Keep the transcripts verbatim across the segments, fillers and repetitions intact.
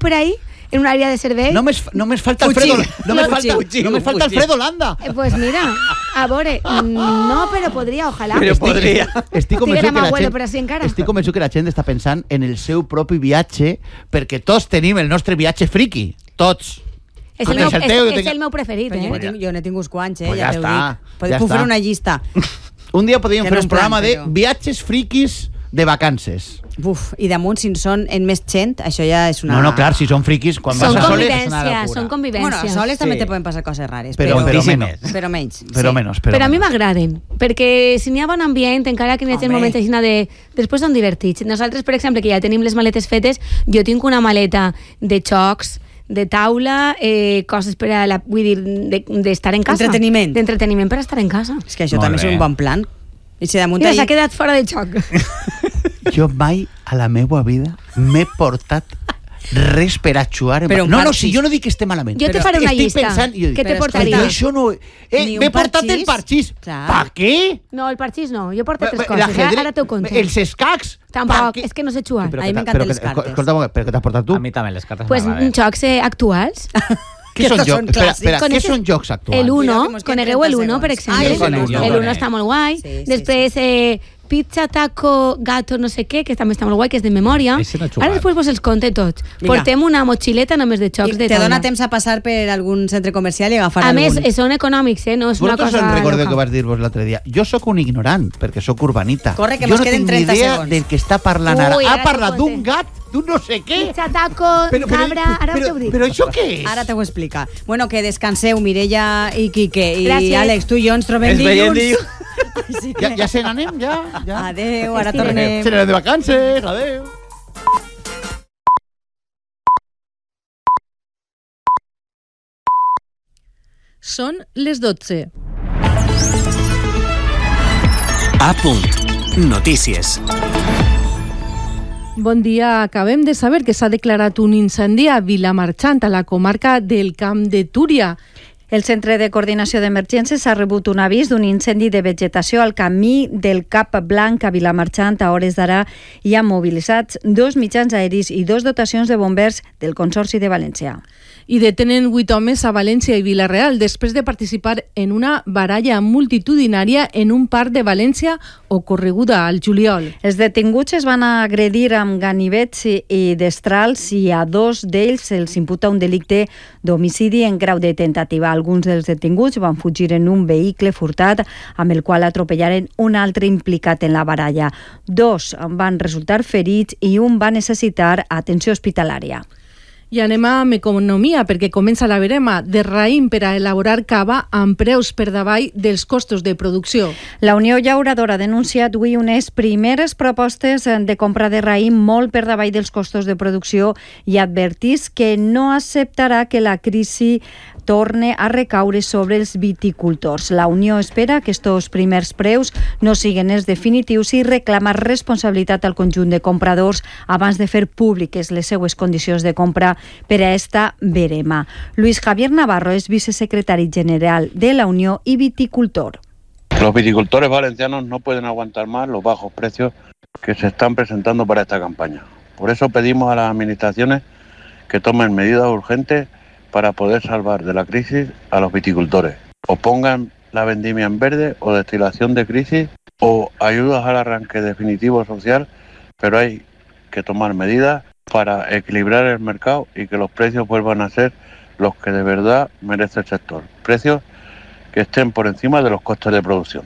por ahí, en un área de servei. Només, només falta Alfredo, només falta, només falta Alfredo Landa. Eh, pues mira, a veure, no, però podria, ojalà. Però podria. Estic convençut que la abuelo, gent, però sí encara. estic convençut que la gent està pensant en el seu propi viatge, perquè tots tenim el nostre viatge friki. Tots. És el, meu, és, teu, és el meu preferit, eh? Jo, jo n'he tingut quants, eh? Pues ja, ja està. Podeu ja fer està. una llista. Un dia podríem que fer no un programa plan, de però... viatges friquis de vacances. Buf, i damunt, si en són en més gent, això ja és una... No, no, clar, si són friquis, quan són vas a soles... Convivències, són convivències. Bueno, a soles sí. també te poden passar coses rares, però, però, però, menys. però menys. Però, sí. menys, però, però a mi menys. m'agraden, perquè si n'hi ha bon ambient, encara que n'hi hagi moments així de... Després són divertits. Nosaltres, per exemple, que ja tenim les maletes fetes, jo tinc una maleta de xocs, de taula, eh, coses per a la, vull dir, d'estar de, en casa. Entreteniment. D'entreteniment per estar en casa. És que això Molt també bé. és un bon plan. I si damunt Mira, ahí... s'ha quedat fora de xoc. Jo mai a la meva vida m'he portat res per a xuar en... Però no, no, parxís. si jo no dic que estem malament. Jo te faré una estic llista. Pensant, jo dic, Què te però portaria? escolta, això no... Eh, Ni un m'he portat parxís. el parxís. Clar. Per què? No, el parxís no. Jo porto tres La coses. ajedrez- Ara t'ho conto. Els escacs. Tampoc, per què? és que no sé xuar. A mi m'encanten Però les que- cartes. Escolta, però què t'has portat tu? A mi també les cartes Pues m'agraden. jocs eh, actuals. Què són Estos jocs? són Espera, clàssics. espera, què Coneixes són jocs actuals? El Cuidado, uno, que mos queden conegueu el trenta uno, per segons. exemple. Ah, el Uno. El Jo uno està molt guai. Sí, sí, Després, eh, pizza, taco, gato, no sé què, que també està molt guai, que és de memòria. Ese no he jugat. Ara després vos els conte tots. Vinga. Portem una motxileta només de xocs I de te taula. dona temps a passar per algun centre comercial i agafar A algun. més, eh, són econòmics, eh? No és una Vosaltres cosa en recordeu loca. que vas dir-vos l'altre dia. Jo sóc un ignorant, perquè sóc urbanita. Corre, que jo mos no queden tinc ni trenta idea segons. del que està parlant ara. Ui, Ha ara t'ho parlat conté. d'un gat, d'un no sé què. Pizza, taco, cabra... Ara però, t'ho dic. però això què és? Ara te ho explica. Bueno, que descanseu, Mireia i Quique. I Gràcies. Àlex, tu i jo ens trobem Ens veiem dilluns. Sí que... Ja, ja se n'anem, ja. ja. Adéu, ara Estirem. tornem. Se n'anem de vacances, adéu. Són les dotze. A punt. Notícies. Bon dia. Acabem de saber que s'ha declarat un incendi a Vilamarxant, a la comarca del Camp de Túria. El Centre de Coordinació d'Emergències ha rebut un avís d'un incendi de vegetació al camí del Cap Blanc a Vilamarxant. A hores d'ara hi ha mobilitzats dos mitjans aeris i dos dotacions de bombers del Consorci de València. I detenen vuit homes a València i Vila-real després de participar en una baralla multitudinària en un parc de València ocorreguda al juliol. Els detinguts es van agredir amb ganivets i, i destrals i a dos d'ells se'ls imputa un delicte d'homicidi en grau de tentativa. Alguns dels detinguts van fugir en un vehicle furtat amb el qual atropellaren un altre implicat en la baralla. Dos van resultar ferits i un va necessitar atenció hospitalària. I anem amb economia, perquè comença la verema de raïm per a elaborar cava amb preus per davall dels costos de producció. La Unió Llauradora ha denunciat avui unes primeres propostes de compra de raïm molt per davall dels costos de producció i advertís que no acceptarà que la crisi torne a recaure sobre els viticultors. La Unió espera que estos primers preus no siguin els definitius i reclama responsabilitat al conjunt de compradors abans de fer públiques les seues condicions de compra per a esta verema. Luis Javier Navarro és vicesecretari general de la Unió i viticultor. Los viticultores valencianos no pueden aguantar más los bajos precios que se están presentando para esta campaña. Por eso pedimos a las administraciones que tomen medidas urgentes para poder salvar de la crisis a los viticultores. O pongan la vendimia en verde o destilación de crisis o ayudas al arranque definitivo social, pero hay que tomar medidas para equilibrar el mercado y que los precios vuelvan a ser los que de verdad merece el sector. Precios que estén por encima de los costes de producción.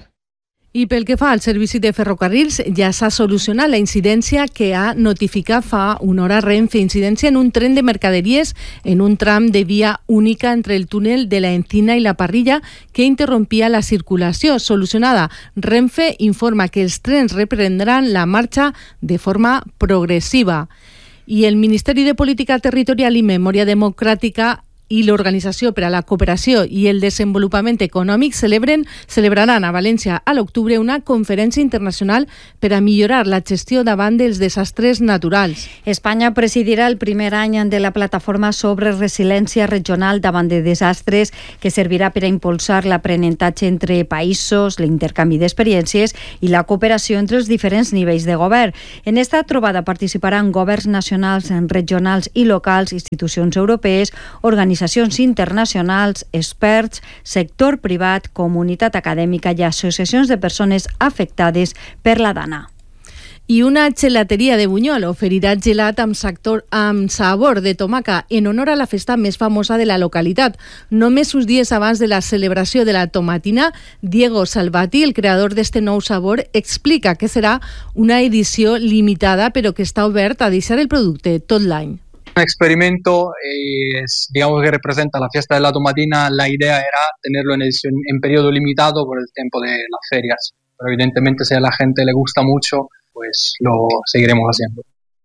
I pel que fa al servici de ferrocarrils, ja s'ha solucionat la incidència que ha notificat fa una hora Renfe, incidència en un tren de mercaderies en un tram de via única entre el túnel de la Encina i la Parrilla que interrompia la circulació. Solucionada, Renfe informa que els trens reprendran la marxa de forma progressiva. I el Ministeri de Política Territorial i Memòria Democràtica i l'Organització per a la Cooperació i el Desenvolupament Econòmic celebren, celebraran a València a l'octubre una conferència internacional per a millorar la gestió davant dels desastres naturals. Espanya presidirà el primer any de la plataforma sobre resiliència regional davant de desastres, que servirà per a impulsar l'aprenentatge entre països, l'intercanvi d'experiències i la cooperació entre els diferents nivells de govern. En esta trobada participaran governs nacionals, regionals i locals, institucions europees, organitzacions internacionals, experts, sector privat, comunitat acadèmica i associacions de persones afectades per la dana. I una gelateria de Bunyol oferirà gelat amb, sector, amb sabor de tomaca en honor a la festa més famosa de la localitat. Només uns dies abans de la celebració de la tomatina, Diego Salvati, el creador d'este nou sabor, explica que serà una edició limitada però que està obert a deixar el producte tot l'any. Un experimento, eh, es, digamos que representa la fiesta de la tomatina. La idea era tenerlo en, edición, en periodo limitado por el tiempo de las ferias. Pero evidentemente si a la gente le gusta mucho, pues lo seguiremos haciendo.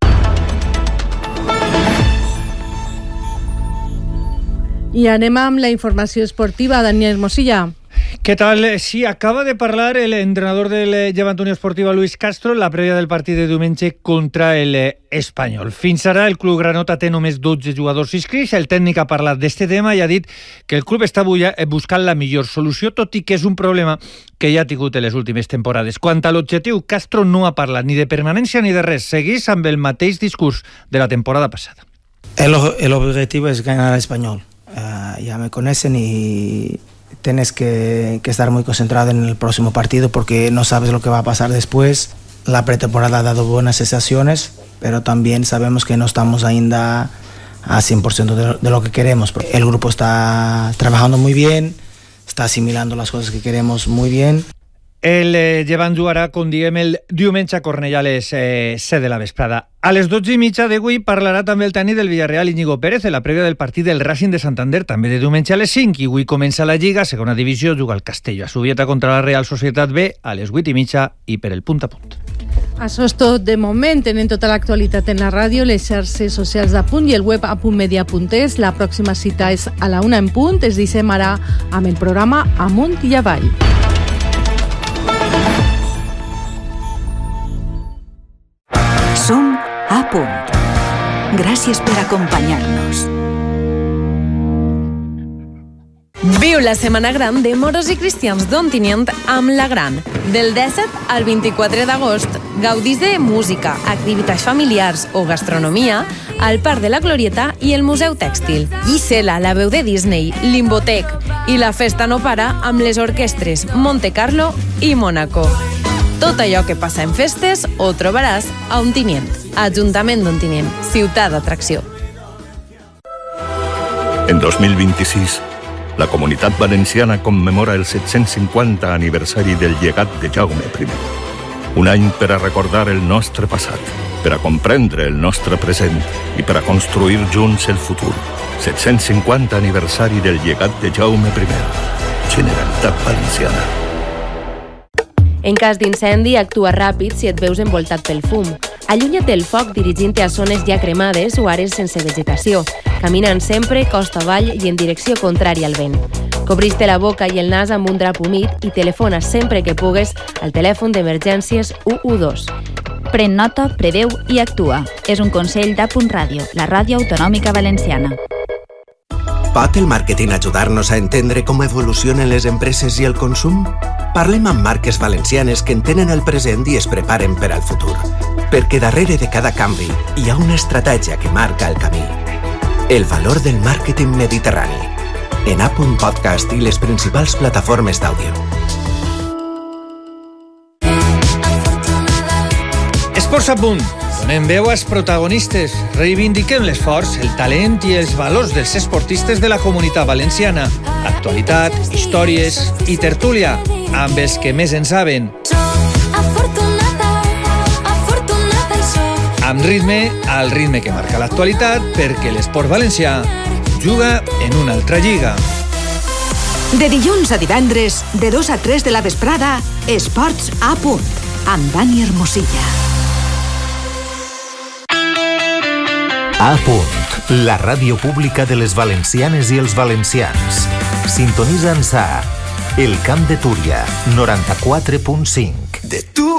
I anem amb la informació esportiva. Daniel Hermosilla. ¿Qué tal? Sí, acaba de parlar el entrenador del Llevant Unió Esportiva, Luis Castro, en la prèvia del partit de diumenge contra el Espanyol. Fins ara el club granota té només dotze jugadors inscrits. El tècnic ha parlat d'este tema i ha dit que el club està buscant la millor solució, tot i que és un problema que ja ha tingut en les últimes temporades. Quant a l'objectiu, Castro no ha parlat ni de permanència ni de res. Seguís amb el mateix discurs de la temporada passada. El, el objetivo es ganar al Espanyol. Uh, ya me conocen y tienes que, que estar muy concentrado en el próximo partido porque no sabes lo que va a pasar después. La pretemporada ha dado buenas sensaciones, pero también sabemos que no estamos ainda a cien por ciento de, de lo que queremos. El grupo está trabajando muy bien, está asimilando las cosas que queremos muy bien. El eh, Llevant jugarà, com diem, el diumenge a Cornellà a les eh, set de la vesprada. A les dotze i mitja d'avui parlarà també el tècnic del Villarreal, Íñigo Pérez, en la prèvia del partit del Racing de Santander, també de diumenge a les cinc. I avui comença la Lliga, segona divisió, juga el Castelló a Subieta contra la Real Societat B a les vuit i mitja i per el punt a punt. Això és tot de moment. Tenen tota l'actualitat en la ràdio, les xarxes socials d'Apunt i el web apuntmedia punt es. La pròxima cita és a la una en punt. Es deixem ara amb el programa Amunt i Avall. Som a punt. Gràcies per acompanyar-nos. Viu la Setmana Gran de Moros i Cristians d'Ontinyent amb La Gran. Del disset al vint-i-quatre d'agost, gaudís de música, activitats familiars o gastronomia al Parc de la Glorieta i el Museu Tèxtil. Gisela, la veu de Disney, Limbotec i la festa no para amb les orquestres Monte Carlo i Mónaco. Tot allò que passa en festes ho trobaràs a Ontinyent. Ajuntament d'Ontinyent, ciutat d'atracció. En dos mil vint-i-sis, la Comunitat Valenciana commemora el set-cents cinquanta aniversari del llegat de Jaume primer. Un any per a recordar el nostre passat, per a comprendre el nostre present i per a construir junts el futur. set-cents cinquanta aniversari del llegat de Jaume primer. Generalitat Valenciana. En cas d'incendi, actua ràpid si et veus envoltat pel fum. Allunya't del foc dirigint-te a zones ja cremades o àrees sense vegetació, caminant sempre costa avall i en direcció contrària al vent. Cobreix-te la boca i el nas amb un drap humit i telefona sempre que pugues al telèfon d'emergències u u dos. Pren nota, preveu i actua. És un consell d'Apunt Ràdio, la ràdio autonòmica valenciana. Pot el màrqueting ajudar-nos a entendre com evolucionen les empreses i el consum? Parlem amb marques valencianes que entenen el present i es preparen per al futur. Perquè darrere de cada canvi hi ha una estratègia que marca el camí. El valor del màrqueting mediterrani. En Apunt Podcast i les principals plataformes d'àudio. Esports a punt. Donem veu als protagonistes. Reivindiquem l'esforç, el talent i els valors dels esportistes de la Comunitat Valenciana. Actualitat, històries i tertúlia amb els que més en saben. Amb ritme, al ritme que marca l'actualitat, perquè l'esport valencià juga en una altra lliga. De dilluns a divendres, de dos a tres de la vesprada, Esports a punt, amb Dani Hermosilla. A punt. la ràdio pública de les valencianes i els valencians. Sintonitza'ns a El Camp de Túria, noranta-quatre punt cinc. De tu